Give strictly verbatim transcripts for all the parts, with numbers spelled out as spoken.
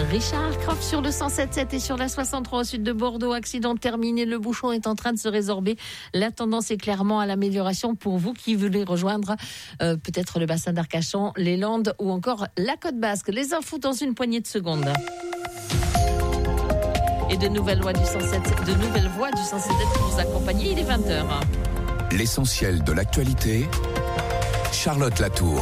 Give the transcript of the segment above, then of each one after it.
Richard Croft sur le cent sept sept et sur la soixante-trois au sud de Bordeaux. Accident terminé, le bouchon est en train de se résorber. La tendance est clairement à l'amélioration pour vous qui voulez rejoindre euh, peut-être le bassin d'Arcachon, les Landes ou encore la Côte Basque. Les infos dans une poignée de secondes. Et de nouvelles voix du cent sept, de nouvelles voix du cent sept pour vous accompagner. Il est vingt heures. L'essentiel de l'actualité, Charlotte Latour.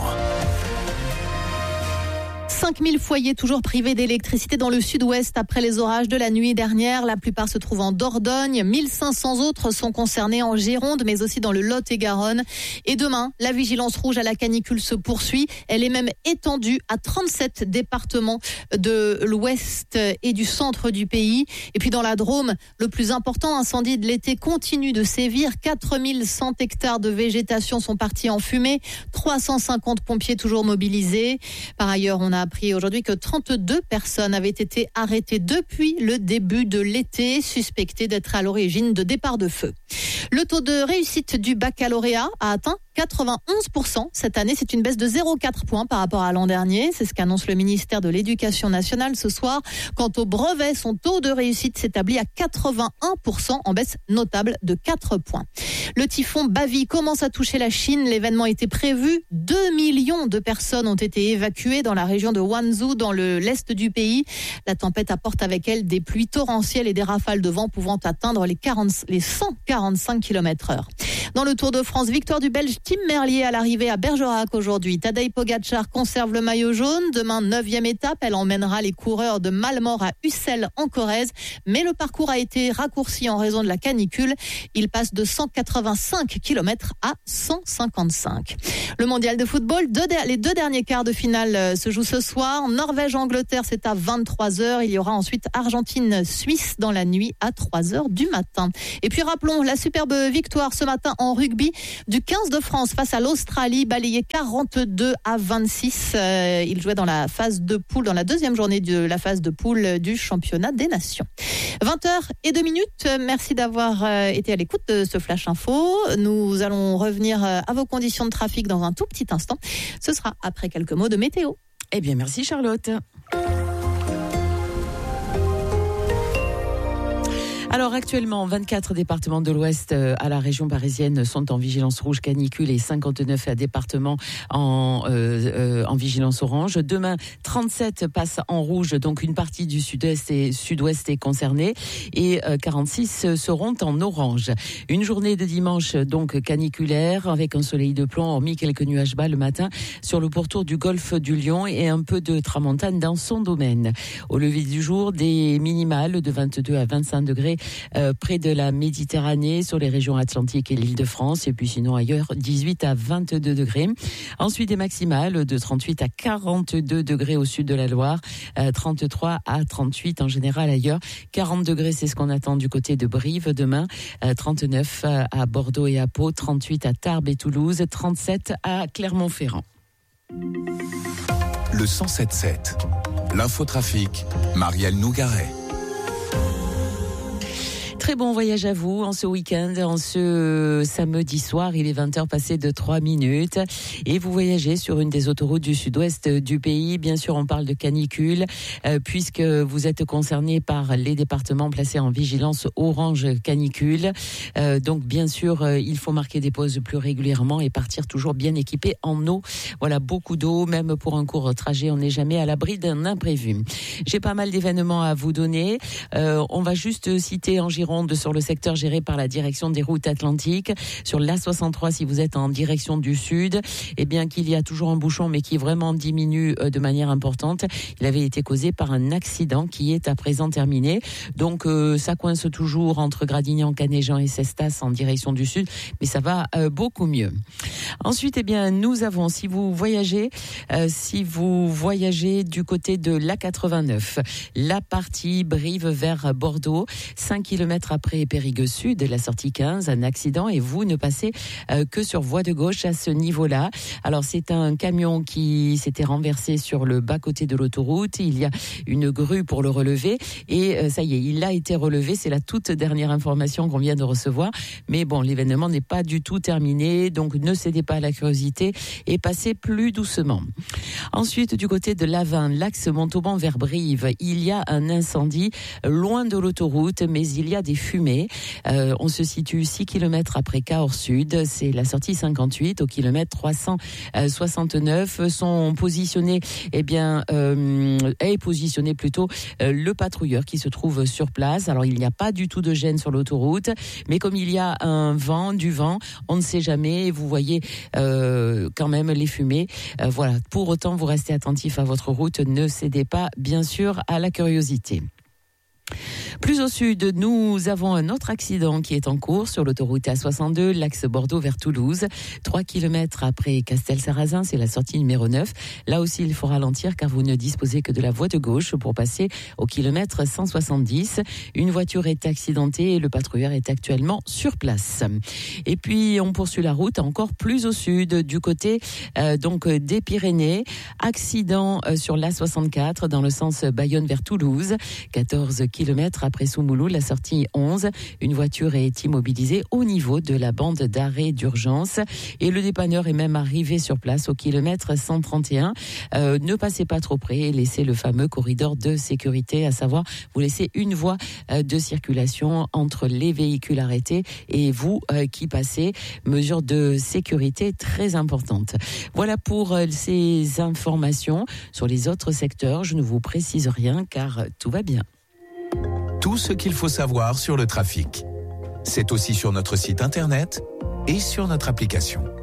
cinq mille foyers toujours privés d'électricité dans le sud-ouest après les orages de la nuit dernière. La plupart se trouvent en Dordogne. mille cinq cents autres sont concernés en Gironde, mais aussi dans le Lot-et-Garonne. Et demain, la vigilance rouge à la canicule se poursuit. Elle est même étendue à trente-sept départements de l'ouest et du centre du pays. Et puis dans la Drôme, le plus important incendie de l'été continue de sévir. quatre mille cent hectares de végétation sont partis en fumée. trois cent cinquante pompiers toujours mobilisés. Par ailleurs, on a appris aujourd'hui que trente-deux personnes avaient été arrêtées depuis le début de l'été, suspectées d'être à l'origine de départs de feu. Le taux de réussite du baccalauréat a atteint quatre-vingt-onze pour cent cette année. C'est une baisse de zéro virgule quatre points par rapport à l'an dernier. C'est ce qu'annonce le ministère de l'Éducation nationale ce soir. Quant au brevet, son taux de réussite s'établit à quatre-vingt-un pour cent, en baisse notable de quatre points. Le typhon Bavi commence à toucher la Chine. L'événement était prévu. deux millions de personnes ont été évacuées dans la région de Wanzhou, dans le, l'est du pays. La tempête apporte avec elle des pluies torrentielles et des rafales de vent pouvant atteindre les, quarante, les cent quarante-cinq kilomètres heure. Dans le Tour de France, victoire du Belge Tim Merlier à l'arrivée à Bergerac aujourd'hui. Tadej Pogacar conserve le maillot jaune. Demain, neuvième étape. Elle emmènera les coureurs de Malmort à Ussel en Corrèze. Mais le parcours a été raccourci en raison de la canicule. Il passe de cent quatre-vingt-cinq kilomètres à cent cinquante-cinq. Le mondial de football, deux, les deux derniers quarts de finale se jouent ce soir. Norvège-Angleterre, c'est à vingt-trois heures. Il y aura ensuite Argentine-Suisse dans la nuit à trois heures du matin. Et puis rappelons la superbe victoire ce matin en rugby du quinze de France face à l'Australie, balayé quarante-deux à vingt-six. Euh, il jouait dans la phase de poule, dans la deuxième journée de la phase de poule du championnat des nations. vingt heures et deux minutes. Merci d'avoir euh, été à l'écoute de ce Flash Info. Nous allons revenir euh, à vos conditions de trafic dans un tout petit instant. Ce sera après quelques mots de météo. Eh bien, merci Charlotte. Alors actuellement, vingt-quatre départements de l'Ouest à la région parisienne sont en vigilance rouge canicule et cinquante-neuf départements en, euh, euh, en vigilance orange. Demain, trente-sept passent en rouge, donc une partie du sud-est et sud-ouest est concernée et euh, quarante-six seront en orange. Une journée de dimanche donc caniculaire avec un soleil de plomb, hormis quelques nuages bas le matin sur le pourtour du golfe du Lion et un peu de tramontane dans son domaine. Au lever du jour, des minimales de vingt-deux à vingt-cinq degrés Euh, près de la Méditerranée, sur les régions atlantiques et l'Île-de-France, et puis sinon ailleurs, dix-huit à vingt-deux degrés. Ensuite, des maximales de trente-huit à quarante-deux degrés au sud de la Loire, euh, trente-trois à trente-huit en général ailleurs. quarante degrés, c'est ce qu'on attend du côté de Brive demain, euh, trente-neuf à Bordeaux et à Pau, trente-huit à Tarbes et Toulouse, trente-sept à Clermont-Ferrand. Le cent sept sept, l'infotrafic, Marielle Nougaret. Très bon voyage à vous en ce week-end, en ce samedi soir. Il est vingt heures passées de trois minutes et vous voyagez sur une des autoroutes du sud-ouest du pays. Bien sûr, on parle de canicule euh, puisque vous êtes concerné par les départements placés en vigilance orange canicule. Euh, donc, bien sûr, euh, il faut marquer des pauses plus régulièrement et partir toujours bien équipé en eau. Voilà, beaucoup d'eau, même pour un court trajet, on n'est jamais à l'abri d'un imprévu. J'ai pas mal d'événements à vous donner. Euh, on va juste citer en Gironde sur le secteur géré par la direction des routes atlantiques, sur l'A soixante-trois si vous êtes en direction du sud, et bien qu'il y a toujours un bouchon mais qui vraiment diminue de manière importante. Il avait été causé par un accident qui est à présent terminé. Donc euh, ça coince toujours entre Gradignan, Canéjan et Cestas en direction du sud, mais ça va euh, beaucoup mieux. Ensuite, eh bien, nous avons, si vous voyagez, euh, si vous voyagez du côté de l'A quatre-vingt-neuf, la partie Brive vers Bordeaux, cinq kilomètres kilomètres après Périgueux Sud, la sortie quinze, un accident et vous ne passez euh, que sur voie de gauche à ce niveau-là. Alors c'est un camion qui s'était renversé sur le bas-côté de l'autoroute. Il y a une grue pour le relever et euh, ça y est, il a été relevé. C'est la toute dernière information qu'on vient de recevoir. Mais bon, l'événement n'est pas du tout terminé, donc ne cédez pas à la curiosité et passez plus doucement. Ensuite, du côté de l'Avin, l'axe Montauban vers Brive, il y a un incendie loin de l'autoroute, mais il y a des fumées. Euh, on se situe six kilomètres après Cahors Sud, c'est la sortie cinquante-huit au kilomètre trois cent soixante-neuf. Sont positionnés, eh bien, euh, est positionné plutôt euh, le patrouilleur qui se trouve sur place. Alors, il n'y a pas du tout de gêne sur l'autoroute, mais comme il y a un vent, du vent, on ne sait jamais. Vous voyez euh, quand même les fumées. Euh, voilà. Pour autant, vous restez attentif à votre route. Ne cédez pas, bien sûr, à la curiosité. Plus au sud, nous avons un autre accident qui est en cours sur l'autoroute A soixante-deux, l'axe Bordeaux vers Toulouse. trois kilomètres après Castel-Sarrazin, c'est la sortie numéro neuf. Là aussi, il faut ralentir car vous ne disposez que de la voie de gauche pour passer au kilomètre cent soixante-dix. Une voiture est accidentée et le patrouilleur est actuellement sur place. Et puis, on poursuit la route encore plus au sud, du côté euh, donc des Pyrénées. Accident euh, sur l'A soixante-quatre dans le sens Bayonne vers Toulouse. quatorze kilomètres après Soumoulou, la sortie onze. Une voiture est immobilisée au niveau de la bande d'arrêt d'urgence et le dépanneur est même arrivé sur place au kilomètre cent trente et un. Euh, ne passez pas trop près et laissez le fameux corridor de sécurité, à savoir vous laissez une voie euh, de circulation entre les véhicules arrêtés et vous euh, qui passez. Mesure de sécurité très importante. Voilà pour euh, ces informations. Sur les autres secteurs, je ne vous précise rien car tout va bien. Tout ce qu'il faut savoir sur le trafic. C'est aussi sur notre site internet et sur notre application.